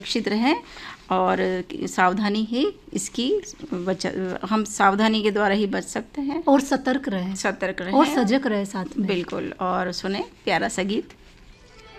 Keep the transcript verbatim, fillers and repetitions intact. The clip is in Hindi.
सुरक्षित रहें और सावधानी ही इसकी बच हम सावधानी के द्वारा ही बच सकते हैं और सतर्क रहें सतर्क रहें और सजग रहें साथ में। बिल्कुल। और सुने प्यारा सा गीत।